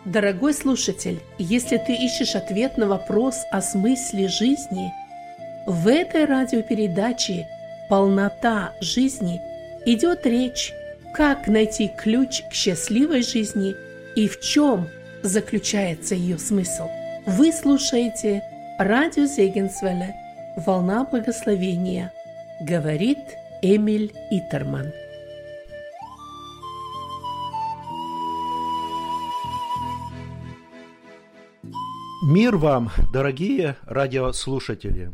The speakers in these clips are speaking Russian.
Дорогой слушатель, если ты ищешь ответ на вопрос о смысле жизни, в этой радиопередаче «Полнота жизни» идет речь, как найти ключ к счастливой жизни и в чем заключается ее смысл. Вы слушаете радио Зегенсвелле «Волна благословения», говорит Эмиль Итерман. Мир вам, дорогие радиослушатели!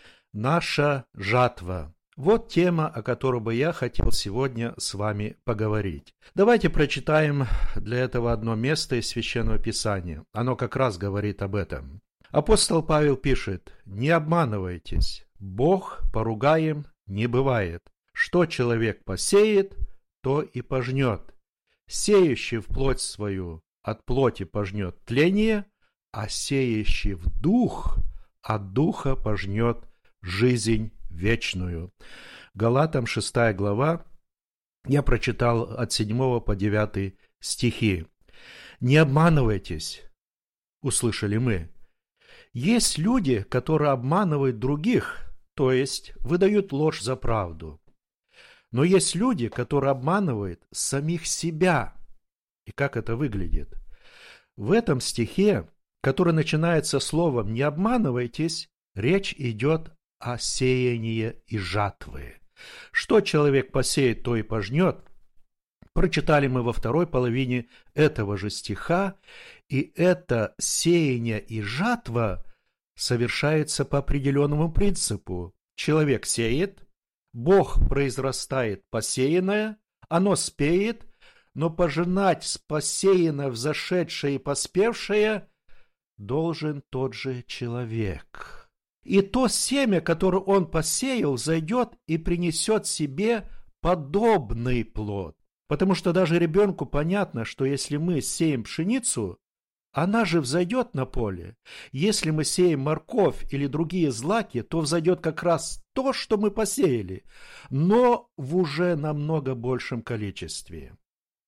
Наша жатва. Вот тема, о которой бы я хотел сегодня с вами поговорить. Давайте прочитаем для этого одно место из Священного Писания. Оно как раз говорит об этом. Апостол Павел пишет: «Не обманывайтесь, Бог поругаем не бывает. Что человек посеет, то и пожнет. Сеющий в плоть свою от плоти пожнет тление, а сеющий в дух от духа пожнет жизнь вечную». Галатам 6 глава, я прочитал от 7 по 9 стихи. «Не обманывайтесь», услышали мы. Есть люди, которые обманывают других, то есть выдают ложь за правду. Но есть люди, которые обманывают самих себя. И как это выглядит? В этом стихе, который начинается словом «не обманывайтесь», речь идет о сеянии и жатвы. Что человек посеет, то и пожнет. Прочитали мы во второй половине этого же стиха, и это сеяние и жатва совершается по определенному принципу. Человек сеет, Бог произрастает посеянное, оно спеет, но пожинать посеянное, взошедшее и поспевшее должен тот же человек. И то семя, которое он посеял, взойдет и принесет себе подобный плод. Потому что даже ребенку понятно, что если мы сеем пшеницу, она же взойдет на поле. Если мы сеем морковь или другие злаки, то взойдет как раз то, что мы посеяли, но в уже намного большем количестве.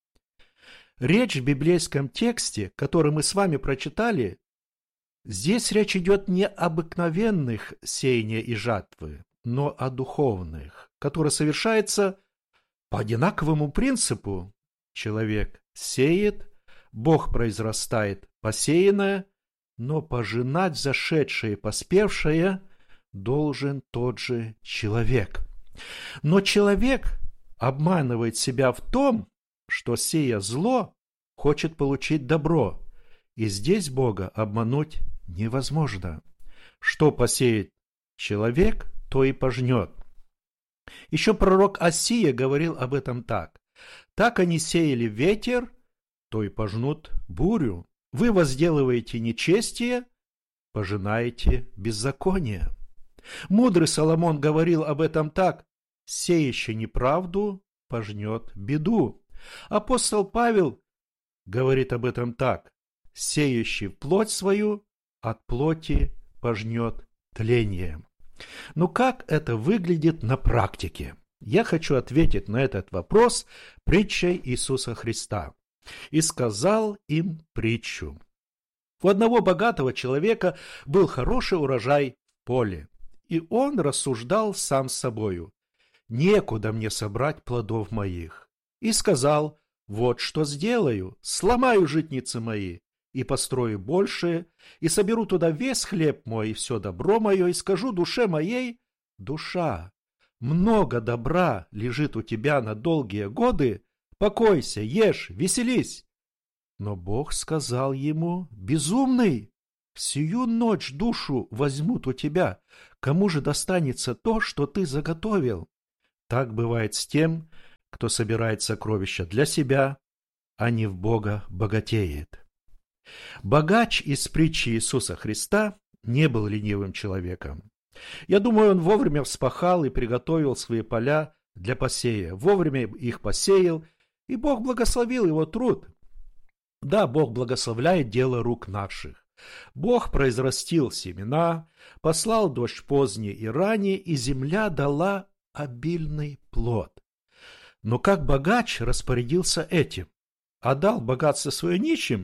Речь в библейском тексте, который мы с вами прочитали, здесь речь идет не об обыкновенных сеяния и жатвы, но о духовных, которые совершаются по одинаковому принципу. Человек сеет, Бог произрастает посеянное, но пожинать взошедшее и поспевшее должен тот же человек. Но человек обманывает себя в том, что, сея зло, хочет получить добро. И здесь Бога обмануть невозможно. Что посеет человек, то и пожнет. Еще пророк Осия говорил об этом так. «Так они сеяли ветер, то и пожнут бурю. Вы возделываете нечестие, пожинаете беззаконие». Мудрый Соломон говорил об этом так. «Сеющий неправду пожнет беду». Апостол Павел говорит об этом так. «Сеющий плоть свою от плоти пожнет тление». Но как это выглядит на практике? Я хочу ответить на этот вопрос притчей Иисуса Христа. «И сказал им притчу. У одного богатого человека был хороший урожай в поле, и он рассуждал сам с собою: некуда мне собрать плодов моих. И сказал: вот что сделаю, сломаю житницы мои, и построю большие, и соберу туда весь хлеб мой и все добро мое, и скажу душе моей: душа, много добра лежит у тебя на долгие годы, покойся, ешь, веселись. Но Бог сказал ему: безумный, сию ночь душу возьмут у тебя, кому же достанется то, что ты заготовил? Так бывает с тем, кто собирает сокровища для себя, а не в Бога богатеет. Богач из притчи Иисуса Христа не был ленивым человеком. Я думаю, он вовремя вспахал и приготовил свои поля для посея, вовремя их посеял, и Бог благословил его труд. Да, Бог благословляет дело рук наших. Бог произрастил семена, послал дождь поздний и ранний, и земля дала обильный плод. Но как богач распорядился этим? Отдал богатство свое нищим,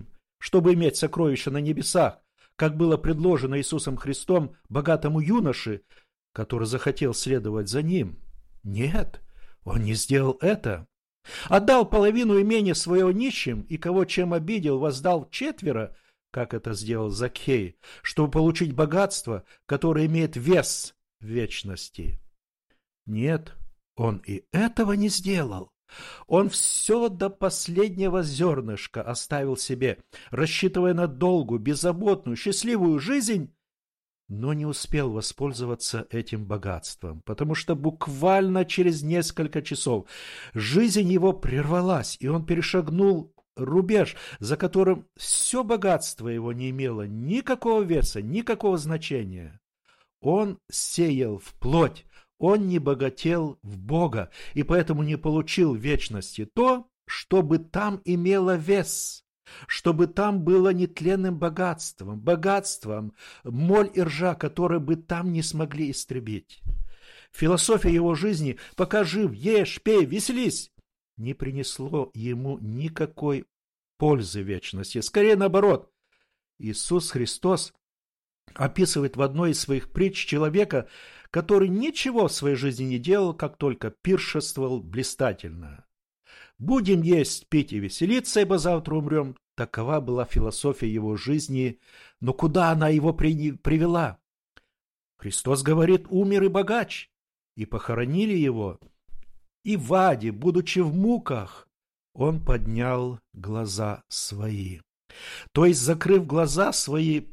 чтобы иметь сокровища на небесах, как было предложено Иисусом Христом богатому юноше, который захотел следовать за ним? Нет, он не сделал это. Отдал половину имения своего нищим, и кого чем обидел, воздал четверо, как это сделал Закхей, чтобы получить богатство, которое имеет вес в вечности. Нет, он и этого не сделал. Он все до последнего зернышка оставил себе, рассчитывая на долгую, беззаботную, счастливую жизнь, но не успел воспользоваться этим богатством, потому что буквально через несколько часов жизнь его прервалась, и он перешагнул рубеж, за которым все богатство его не имело никакого веса, никакого значения. Он сеял в плоть, он не богател в Бога, и поэтому не получил в вечности то, чтобы там имело вес, чтобы там было нетленным богатством, моль и ржа, которые бы там не смогли истребить. Философия его жизни «пока жив, ешь, пей, веселись» не принесло ему никакой пользы вечности. Скорее наоборот, Иисус Христос описывает в одной из своих притч человека, который ничего в своей жизни не делал, как только пиршествовал блистательно. «Будем есть, пить и веселиться, ибо завтра умрем». Такова была философия его жизни, но куда она его привела? Христос говорит: умер и богач, и похоронили его. И в аде, будучи в муках, он поднял глаза свои. То есть, закрыв глаза свои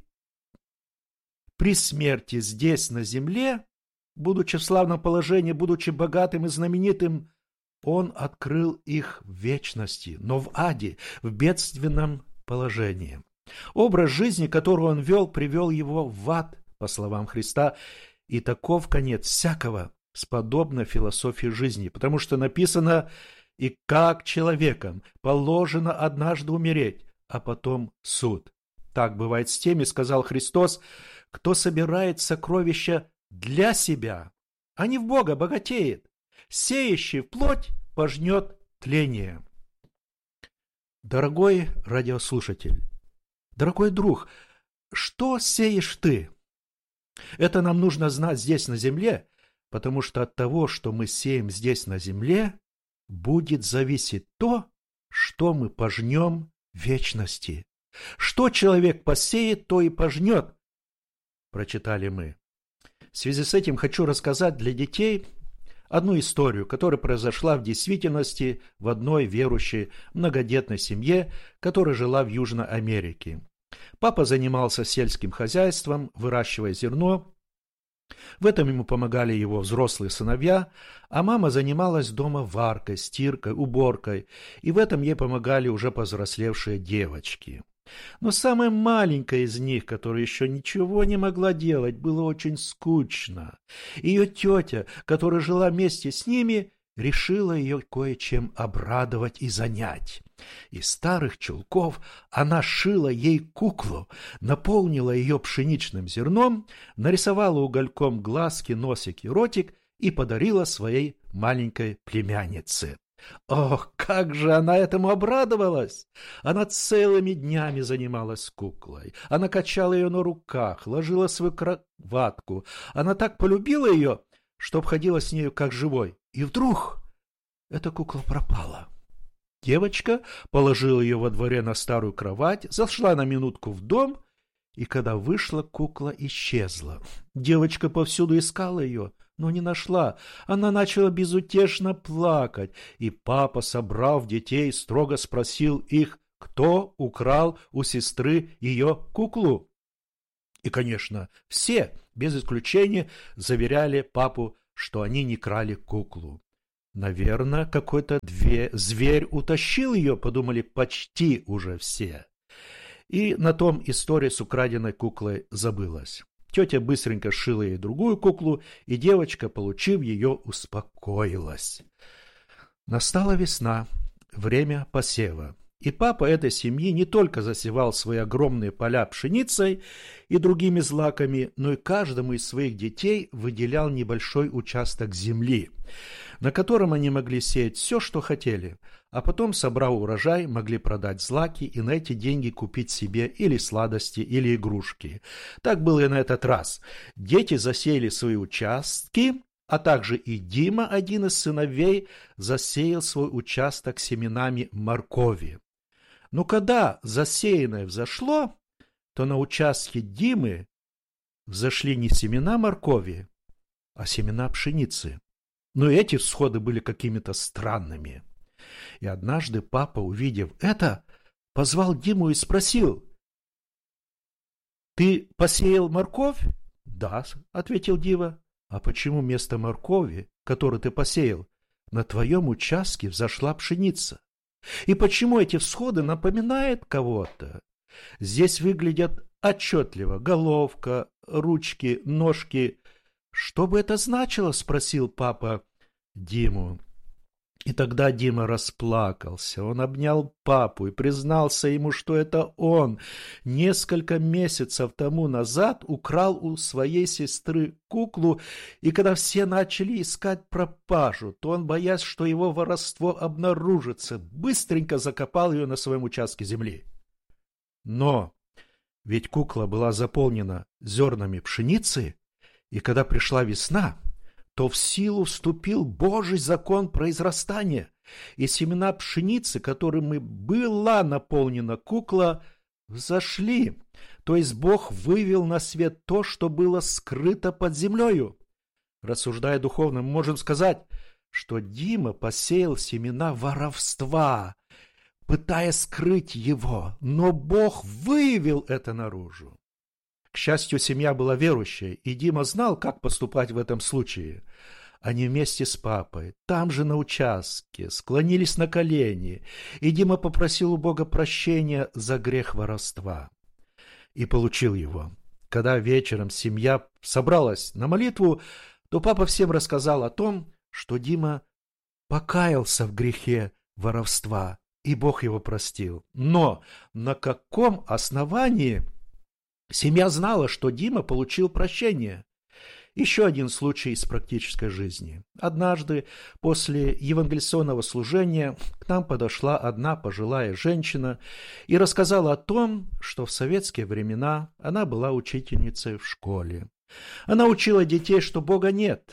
при смерти здесь, на земле, будучи в славном положении, будучи богатым и знаменитым, он открыл их в вечности, но в аде, в бедственном положении. Образ жизни, который он вел, привел его в ад, по словам Христа, и таков конец всякого сподобно философии жизни, потому что написано: «И как человеком положено однажды умереть, а потом суд». Так бывает с теми, сказал Христос, кто собирает сокровища для себя, а не в Бога богатеет. Сеющий в плоть пожнет тление. Дорогой радиослушатель, дорогой друг, что сеешь ты? Это нам нужно знать здесь на земле, потому что от того, что мы сеем здесь на земле, будет зависеть то, что мы пожнем в вечности. Что человек посеет, то и пожнет, прочитали мы. В связи с этим хочу рассказать для детей одну историю, которая произошла в действительности в одной верующей многодетной семье, которая жила в Южной Америке. Папа занимался сельским хозяйством, выращивая зерно. В этом ему помогали его взрослые сыновья, а мама занималась дома варкой, стиркой, уборкой, и в этом ей помогали уже повзрослевшие девочки. Но самая маленькая из них, которая еще ничего не могла делать, было очень скучно. Ее тетя, которая жила вместе с ними, решила ее кое-чем обрадовать и занять. Из старых чулков она шила ей куклу, наполнила ее пшеничным зерном, нарисовала угольком глазки, носик и ротик и подарила своей маленькой племяннице. Ох, как же она этому обрадовалась! Она целыми днями занималась куклой. Она качала ее на руках, ложила свою кроватку. Она так полюбила ее, что обходила с нею как живой. И вдруг эта кукла пропала. Девочка положила ее во дворе на старую кровать, зашла на минутку в дом, и когда вышла, кукла исчезла. Девочка повсюду искала ее, но не нашла. Она начала безутешно плакать, и папа, собрав детей, строго спросил их, кто украл у сестры ее куклу. И, конечно, все, без исключения, заверяли папу, что они не крали куклу. Наверное, какой-то зверь утащил ее, подумали почти уже все. И на том история с украденной куклой забылась. Тетя быстренько сшила ей другую куклу, и девочка, получив ее, успокоилась. Настала весна, время посева. И папа этой семьи не только засевал свои огромные поля пшеницей и другими злаками, но и каждому из своих детей выделял небольшой участок земли, на котором они могли сеять все, что хотели. а потом, собрав урожай, могли продать злаки и на эти деньги купить себе или сладости, или игрушки. Так было и на этот раз. Дети засеяли свои участки, а также и Дима, один из сыновей, засеял свой участок семенами моркови. Но когда засеянное взошло, то на участке Димы взошли не семена моркови, а семена пшеницы. Но эти всходы были какими-то странными. И однажды папа, увидев это, позвал Диму и спросил: «Ты посеял морковь?» «Да», — ответил Дима. «А почему вместо моркови, которую ты посеял, на твоем участке взошла пшеница? И почему эти всходы напоминают кого-то? Здесь выглядят отчетливо головка, ручки, ножки. Что бы это значило?» — спросил папа Диму. И тогда Дима расплакался. Он обнял папу и признался ему, что это он несколько месяцев тому назад украл у своей сестры куклу, и когда все начали искать пропажу, то он, боясь, что его воровство обнаружится, быстренько закопал ее на своем участке земли. Но ведь кукла была заполнена зернами пшеницы, и когда пришла весна, то в силу вступил Божий закон произрастания, и семена пшеницы, которыми была наполнена кукла, взошли. То есть Бог вывел на свет то, что было скрыто под землею. Рассуждая духовно, мы можем сказать, что Дима посеял семена воровства, пытаясь скрыть его, но Бог выявил это наружу. К счастью, семья была верующая, и Дима знал, как поступать в этом случае. Они вместе с папой, там же на участке, склонились на колени, и Дима попросил у Бога прощения за грех воровства. И получил его. Когда вечером семья собралась на молитву, то папа всем рассказал о том, что Дима покаялся в грехе воровства, и Бог его простил. Но на каком основании семья знала, что Дима получил прощение? Еще один случай из практической жизни. Однажды после евангелизационного служения к нам подошла одна пожилая женщина и рассказала о том, что в советские времена она была учительницей в школе. Она учила детей, что Бога нет.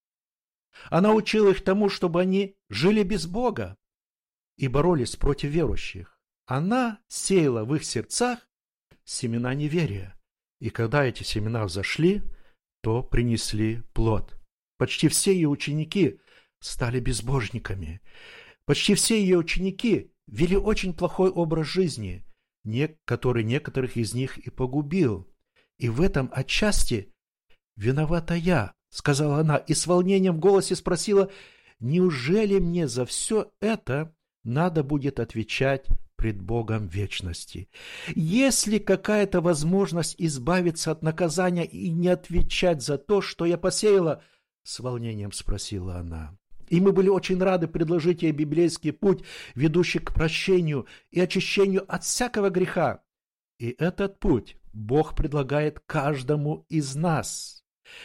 Она учила их тому, чтобы они жили без Бога и боролись против верующих. Она сеяла в их сердцах семена неверия. И когда эти семена взошли, то принесли плод. Почти все ее ученики стали безбожниками. Почти все ее ученики вели очень плохой образ жизни, который некоторых из них и погубил. И в этом отчасти виновата я, сказала она, и с волнением в голосе спросила: неужели мне за все это надо будет отвечать пред Богом вечности? Есть ли какая-то возможность избавиться от наказания и не отвечать за то, что я посеяла? С волнением спросила она. И мы были очень рады предложить ей библейский путь, ведущий к прощению и очищению от всякого греха. И этот путь Бог предлагает каждому из нас.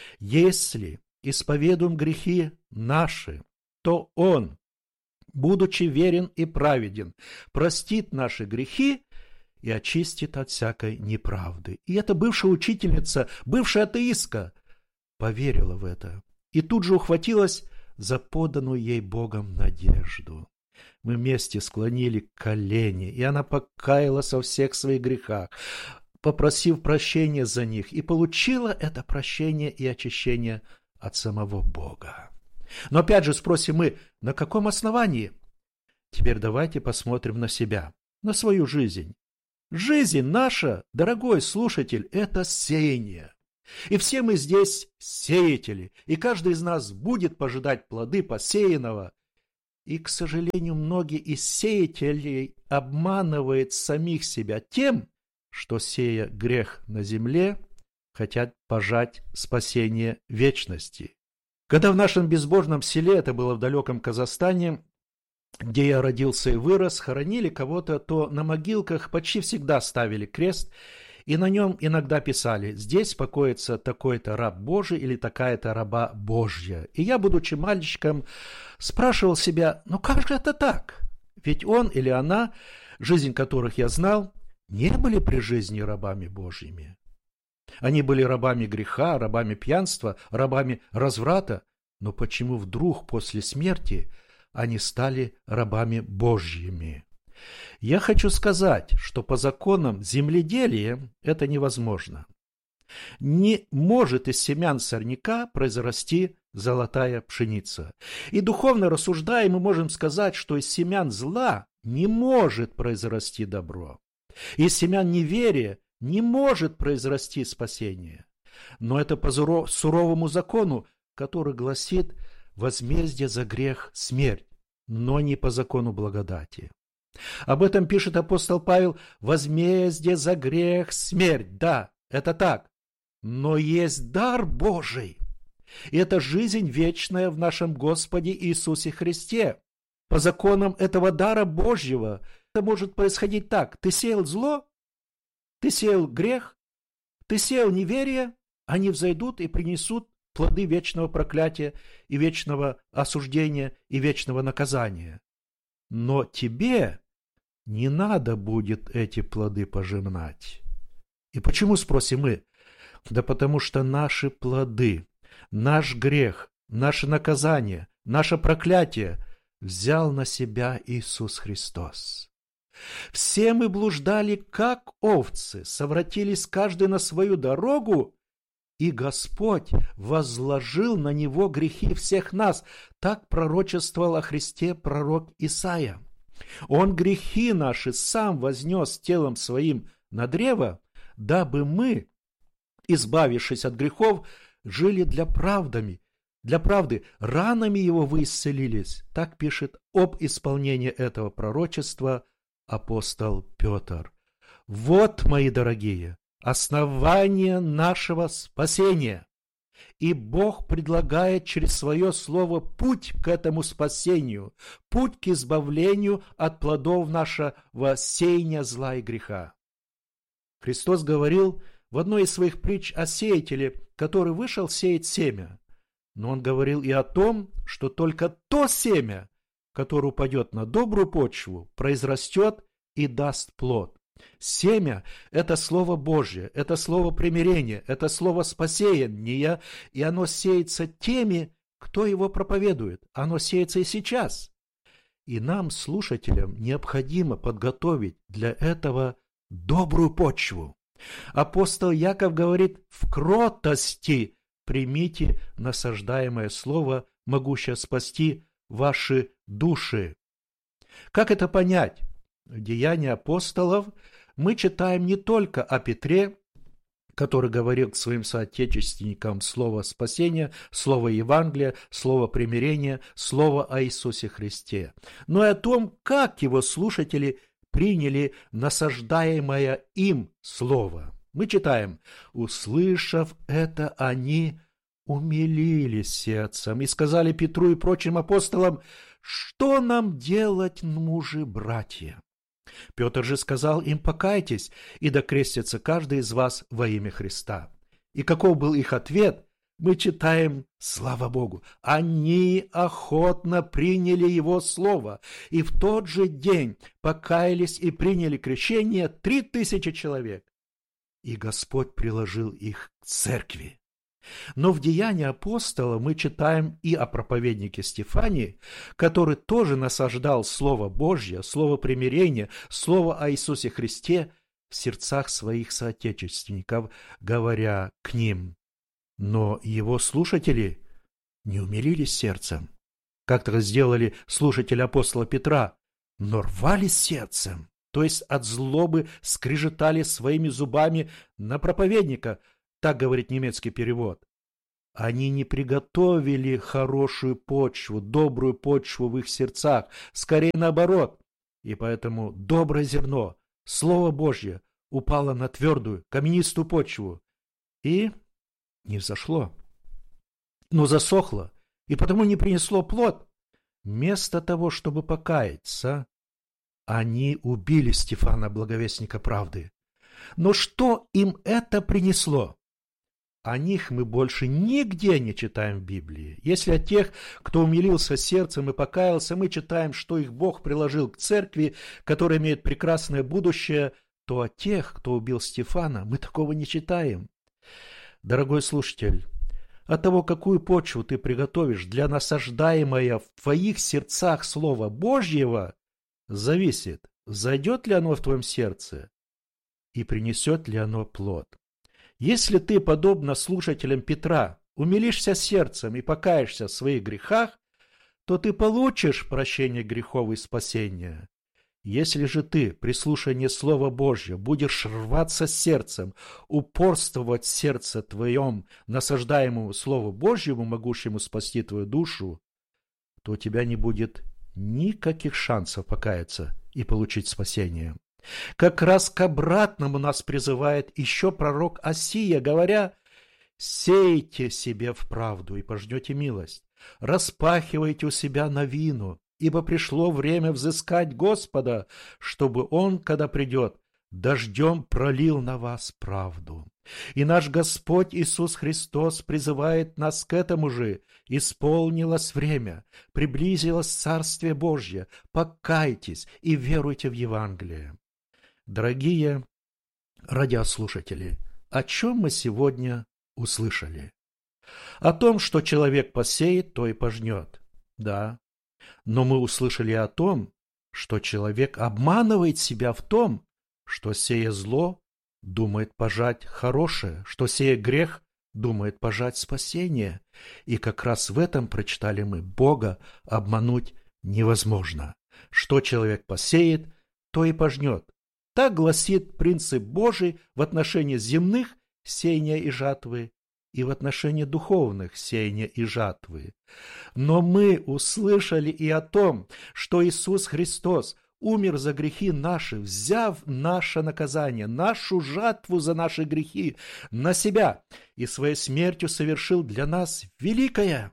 Если исповедуем грехи наши, то Он, будучи верен и праведен, простит наши грехи и очистит от всякой неправды. И эта бывшая учительница, бывшая атеистка, поверила в это и тут же ухватилась за поданную ей Богом надежду. Мы вместе склонили колени, и она покаялась во всех своих грехах, попросив прощения за них, и получила это прощение и очищение от самого Бога. Но опять же спросим мы, на каком основании? Теперь давайте посмотрим на себя, на свою жизнь. Жизнь наша, дорогой слушатель, это сеяние. И все мы здесь сеятели, и каждый из нас будет пожидать плоды посеянного. И, к сожалению, многие из сеятелей обманывают самих себя тем, что, сея грех на земле, хотят пожать спасение вечности. Когда в нашем безбожном селе, это было в далеком Казахстане, где я родился и вырос, хоронили кого-то, то на могилках почти всегда ставили крест, и на нем иногда писали: здесь покоится такой-то раб Божий или такая-то раба Божья. И я, будучи мальчиком, спрашивал себя: ну как же это так? Ведь он или она, жизнь которых я знал, не были при жизни рабами Божьими. Они были рабами греха, рабами пьянства, рабами разврата. Но почему вдруг после смерти они стали рабами Божьими? Я хочу сказать, что по законам земледелия это невозможно. Не может из семян сорняка произрасти золотая пшеница. И духовно рассуждая, мы можем сказать, что из семян зла не может произрасти добро. Из семян неверия не может произрасти спасение. Но это по суровому закону, который гласит: возмездие за грех – смерть, но не по закону благодати. Об этом пишет апостол Павел: возмездие за грех – смерть. Да, это так. Но есть дар Божий. И это жизнь вечная в нашем Господе Иисусе Христе. По законам этого дара Божьего это может происходить так: ты сеял зло, ты сеял грех, ты сеял неверие, они взойдут и принесут плоды вечного проклятия и вечного осуждения и вечного наказания. Но тебе не надо будет эти плоды пожинать. И почему, спросим мы? Да потому что наши плоды, наш грех, наше наказание, наше проклятие взял на себя Иисус Христос. Все мы блуждали, как овцы, совратились каждый на свою дорогу, и Господь возложил на Него грехи всех нас. Так пророчествовал о Христе пророк Исаия. Он грехи наши сам вознес телом своим на древо, дабы мы, избавившись от грехов, жили для правды, ранами Его вы исцелились. Так пишет об исполнении этого пророчества апостол Петр. Вот, мои дорогие, основание нашего спасения. И Бог предлагает через свое слово путь к этому спасению, путь к избавлению от плодов нашего сеяния зла и греха. Христос говорил в одной из своих притч о сеятеле, который вышел сеять семя. Но он говорил и о том, что только то семя, которое упадет на добрую почву, произрастет и даст плод. Семя – это Слово Божье, это Слово примирения, это Слово спасения, и оно сеется теми, кто его проповедует. Оно сеется и сейчас. И нам, слушателям, необходимо подготовить для этого добрую почву. Апостол Яков говорит: в кротости примите насаждаемое слово, могущее спасти ваши души. Как это понять? В Деянии апостолов мы читаем не только о Петре, который говорил к своим соотечественникам слово спасения, слово Евангелия, слово примирения, слово о Иисусе Христе, но и о том, как его слушатели приняли насаждаемое им слово. Мы читаем: услышав это, они умилились сердцем и сказали Петру и прочим апостолам: что нам делать, мужи, братья? Петр же сказал им: покайтесь, и да крестится каждый из вас во имя Христа. И каков был их ответ? Мы читаем: слава Богу, они охотно приняли его слово, и в тот же день покаялись и приняли крещение 3000 человек. И Господь приложил их к церкви. Но в Деянии апостола мы читаем и о проповеднике Стефании, который тоже насаждал Слово Божье, Слово примирения, Слово о Иисусе Христе в сердцах своих соотечественников, говоря к ним. Но его слушатели не умилились сердцем, как-то сделали слушатели апостола Петра, но рвались сердцем, то есть от злобы скрежетали своими зубами на проповедника. Так говорит немецкий перевод. Они не приготовили хорошую почву, добрую почву в их сердцах, скорее наоборот. И поэтому доброе зерно, Слово Божье, упало на твердую, каменистую почву и не взошло, но засохло, и потому не принесло плод. Вместо того, чтобы покаяться, они убили Стефана, благовестника правды. Но что им это принесло? о них мы больше нигде не читаем в Библии. Если о тех, кто умилился сердцем и покаялся, мы читаем, что их Бог приложил к церкви, которая имеет прекрасное будущее, то о тех, кто убил Стефана, мы такого не читаем. Дорогой слушатель, от того, какую почву ты приготовишь для насаждаемого в твоих сердцах Слова Божьего, зависит, зайдет ли оно в твоем сердце и принесет ли оно плод. Если ты, подобно слушателям Петра, умилишься сердцем и покаешься в своих грехах, то ты получишь прощение грехов и спасение. Если же ты, при слушании Слова Божьего, будешь рваться сердцем, упорствовать в сердце твоем, насаждаемому Слову Божьему, могущему спасти твою душу, то у тебя не будет никаких шансов покаяться и получить спасение. Как раз к обратному нас призывает еще пророк Осия, говоря: «Сейте себе в правду и пожнете милость, распахивайте у себя новину, ибо пришло время взыскать Господа, чтобы Он, когда придет, дождем пролил на вас правду». И наш Господь Иисус Христос призывает нас к этому же. Исполнилось время, приблизилось Царствие Божье, покайтесь и веруйте в Евангелие. Дорогие радиослушатели, о чем мы сегодня услышали? О том, что человек посеет, то и пожнет. Да, но мы услышали о том, что человек обманывает себя в том, что, сея зло, думает пожать хорошее, что, сея грех, думает пожать спасение. И как раз в этом прочитали мы: Бога обмануть невозможно. Что человек посеет, то и пожнет. Так гласит принцип Божий в отношении земных сеяния и жатвы и в отношении духовных сеяния и жатвы. Но мы услышали и о том, что Иисус Христос умер за грехи наши, взяв наше наказание, нашу жатву за наши грехи на себя, и своей смертью совершил для нас великое.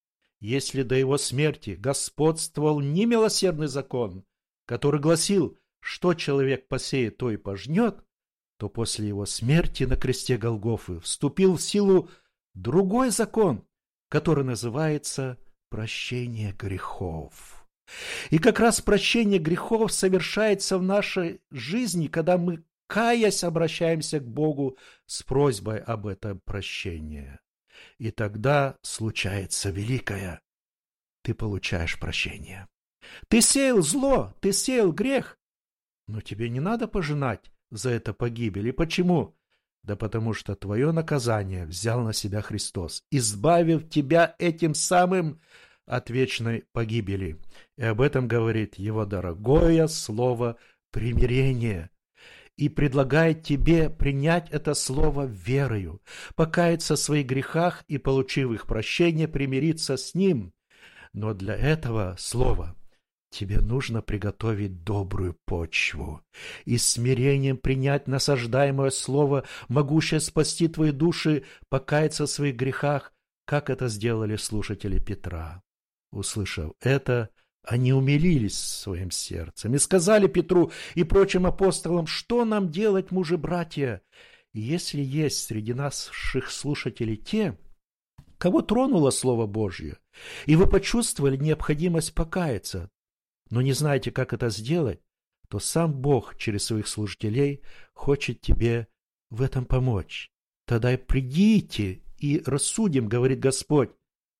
Если до его смерти господствовал немилосердный закон, который гласил: что человек посеет, то и пожнет, то после его смерти на кресте Голгофы вступил в силу другой закон, который называется прощение грехов. И как раз прощение грехов совершается в нашей жизни, когда мы, каясь, обращаемся к Богу с просьбой об этом прощении. И тогда случается великое: ты получаешь прощение. Ты сеял зло, ты сеял грех, но тебе не надо пожинать за это погибель. И почему? Да потому что твое наказание взял на себя Христос, избавив тебя этим самым от вечной погибели. И об этом говорит его дорогое слово примирение. И предлагает тебе принять это слово верою, покаяться в своих грехах и, получив их прощение, примириться с ним. Но для этого слова тебе нужно приготовить добрую почву и с смирением принять насаждаемое слово, могущее спасти твои души, покаяться в своих грехах, как это сделали слушатели Петра. Услышав это, они умилились своим сердцем и сказали Петру и прочим апостолам: что нам делать, мужи-братья? И если есть среди наших слушателей те, кого тронуло Слово Божье, и вы почувствовали необходимость покаяться, но не знаете, как это сделать, то сам Бог через своих служителей хочет тебе в этом помочь. Тогда и придите и рассудим, говорит Господь,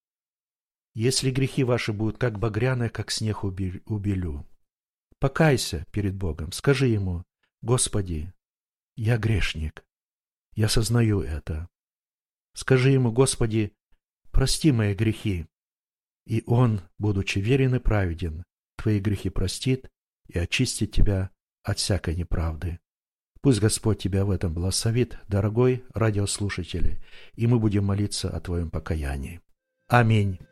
если грехи ваши будут как багряные, как снег убелю. Покайся перед Богом, скажи Ему: Господи, я грешник, я сознаю это. Скажи Ему: Господи, прости мои грехи. И Он, будучи верен и праведен, твои грехи простит и очистит тебя от всякой неправды. Пусть Господь тебя в этом благословит, дорогой радиослушатель, и мы будем молиться о твоем покаянии. Аминь.